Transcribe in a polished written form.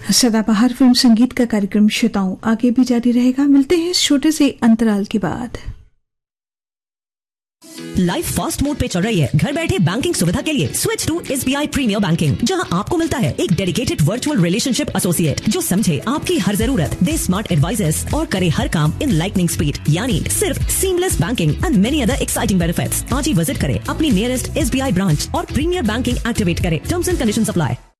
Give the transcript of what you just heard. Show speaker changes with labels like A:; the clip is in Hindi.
A: सदाबहार फिल्म संगीत का कार्यक्रम श्रोताओं आगे भी जारी रहेगा। मिलते हैं इस छोटे से अंतराल के बाद।
B: लाइफ फास्ट मोड पे चल रही है। घर बैठे बैंकिंग सुविधा के लिए switch to SBI premiere banking, जहां आपको मिलता है एक डेडिकेटेड वर्चुअल रिलेशनशिप एसोसिएट जो समझे आपकी हर जरूरत, दे स्मार्ट एडवाइजेस और करे हर काम इन लाइटनिंग स्पीड, यानी सिर्फ seamless banking and many other exciting benefits. आज ही विजिट करें अपनी नियरेस्ट SBI ब्रांच और प्रीमियर बैंकिंग एक्टिवेट करें। Terms and conditions apply.